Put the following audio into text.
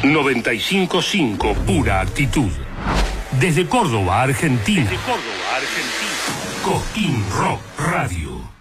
95.5 Pura Actitud. Desde Córdoba, Argentina. Cosquín Rock Radio.